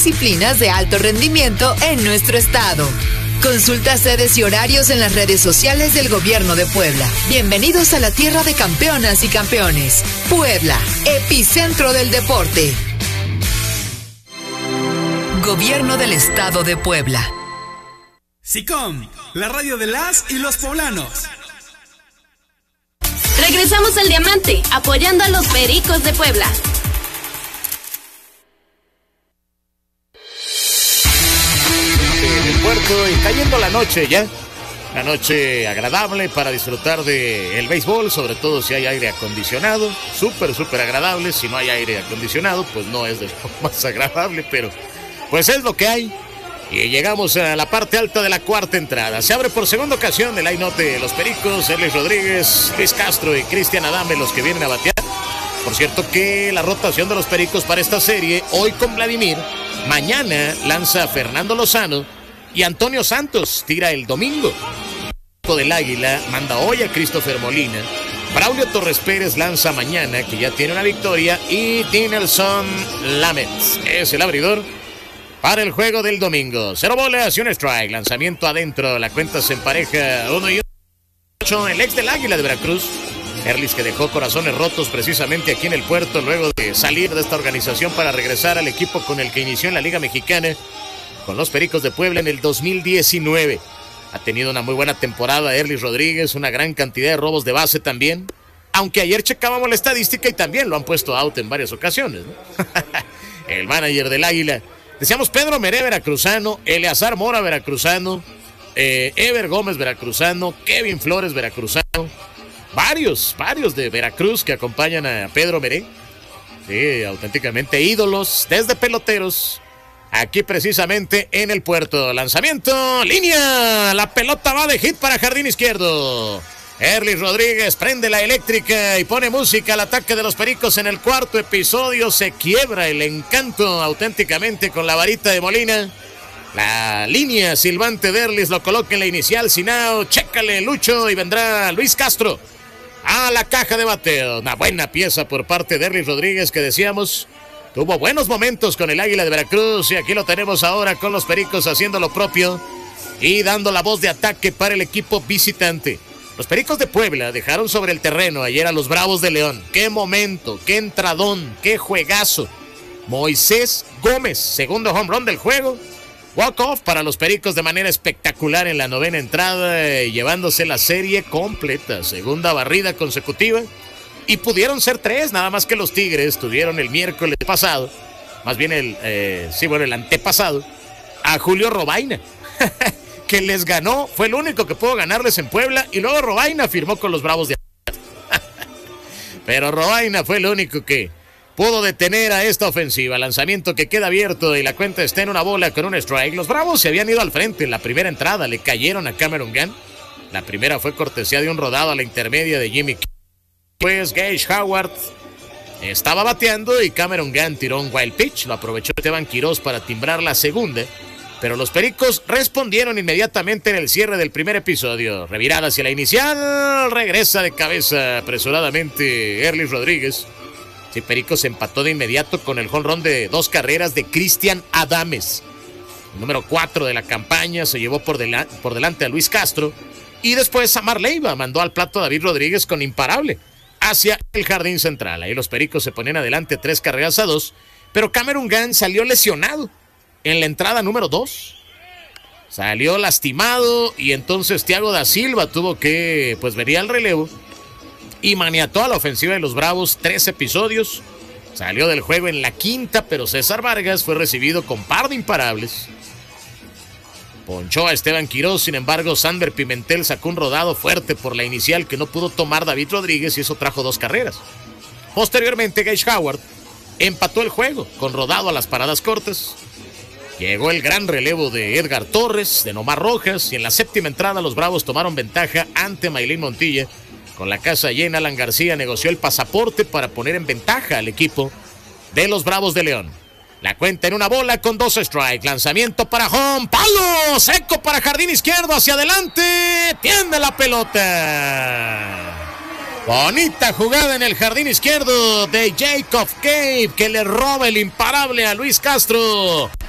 disciplinas de alto rendimiento en nuestro estado. Consulta sedes y horarios en las redes sociales del Gobierno de Puebla. Bienvenidos a la tierra de campeonas y campeones. Puebla, epicentro del deporte. Gobierno del Estado de Puebla. SICOM, la radio de las y los poblanos. Regresamos al Diamante, apoyando a los Pericos de Puebla. En el puerto y cayendo la noche ya. Una noche agradable para disfrutar del béisbol, sobre todo si hay aire acondicionado. Súper agradable. Si no hay aire acondicionado, pues no es de lo más agradable, pero pues es lo que hay. Y llegamos a la parte alta de la cuarta entrada. Se abre por segunda ocasión el line-up de los Pericos. Erlis Rodríguez, Luis Castro y Cristian Adame los que vienen a batear. Por cierto que la rotación de los Pericos para esta serie, hoy con Vladimir, mañana lanza Fernando Lozano y Antonio Santos tira el domingo. El del Águila manda hoy a Christopher Molina. Braulio Torres Pérez lanza mañana, que ya tiene una victoria, y Dinelson Lamet es el abridor para el juego del domingo. 0 bolas y un strike. Lanzamiento adentro. La cuenta se empareja 1-8. El ex del Águila de Veracruz, Erlis, que dejó corazones rotos precisamente aquí en el puerto luego de salir de esta organización para regresar al equipo con el que inició en la Liga Mexicana con los Pericos de Puebla en el 2019. Ha tenido una muy buena temporada Erlis Rodríguez, una gran cantidad de robos de base también. Aunque ayer checábamos la estadística y también lo han puesto out en varias ocasiones, ¿no? El manager del Águila. Decíamos Pedro Meré, veracruzano, Eleazar Mora, veracruzano, Ever Gómez, veracruzano, Kevin Flores, veracruzano, varios de Veracruz que acompañan a Pedro Meré. Sí, auténticamente ídolos, desde peloteros, aquí precisamente en el puerto. Lanzamiento, línea, la pelota va de hit para jardín izquierdo. Erlis Rodríguez prende la eléctrica y pone música al ataque de los Pericos en el cuarto episodio. Se quiebra el encanto auténticamente con la varita de Molina. La línea silbante de Erlis lo coloca en la inicial. Sinao, chécale Lucho y vendrá Luis Castro a la caja de bateo. Una buena pieza por parte de Erlis Rodríguez que decíamos tuvo buenos momentos con el Águila de Veracruz y aquí lo tenemos ahora con los Pericos haciendo lo propio y dando la voz de ataque para el equipo visitante. Los Pericos de Puebla dejaron sobre el terreno ayer a los Bravos de León. ¡Qué momento! ¡Qué entradón! ¡Qué juegazo! Moisés Gómez, segundo home run del juego. Walk-off para los Pericos de manera espectacular en la novena entrada, llevándose la serie completa. Segunda barrida consecutiva. Y pudieron ser 3, nada más que los Tigres tuvieron el miércoles pasado, más bien el antepasado, a Julio Robaina. Que les ganó, fue el único que pudo ganarles en Puebla, y luego Robaina firmó con los Bravos de pero Robaina fue el único que pudo detener a esta ofensiva. Lanzamiento que queda abierto y la cuenta está en 1 bola con un strike. Los Bravos se habían ido al frente en la primera entrada, le cayeron a Cameron Gunn. La primera fue cortesía de un rodado a la intermedia de Jimmy. Pues Gage Howard estaba bateando y Cameron Gunn tiró un wild pitch, lo aprovechó Esteban Quirós para timbrar la segunda. Pero los Pericos respondieron inmediatamente en el cierre del primer episodio. Revirada hacia la inicial, regresa de cabeza apresuradamente Erlis Rodríguez. Sí, Pericos empató de inmediato con el home run de 2 carreras de Cristian Adames. El número 4 de la campaña se llevó por delante a Luis Castro. Y después Samar Leiva mandó al plato a David Rodríguez con imparable hacia el jardín central. Ahí los Pericos se ponían adelante 3-2. Pero Cameron Gunn salió lesionado en la entrada número 2. Salió lastimado y entonces Thiago da Silva tuvo que venir al relevo y maniató a la ofensiva de los Bravos 3 episodios. Salió del juego en la quinta, pero César Vargas fue recibido con par de imparables. Ponchó a Esteban Quirós, sin embargo Sander Pimentel sacó un rodado fuerte por la inicial que no pudo tomar David Rodríguez y eso trajo 2 carreras. Posteriormente Gage Howard empató el juego con rodado a las paradas cortas. Llegó el gran relevo de Edgar Torres, de Nomar Rojas, y en la séptima entrada los Bravos tomaron ventaja ante Maylin Montilla. Con la casa llena, Alan García negoció el pasaporte para poner en ventaja al equipo de los Bravos de León. La cuenta en 1 bola con 2 strikes. Lanzamiento para home, palo seco para jardín izquierdo, hacia adelante, tiende la pelota. Bonita jugada en el jardín izquierdo de Jacob Cave, que le roba el imparable a Luis Castro.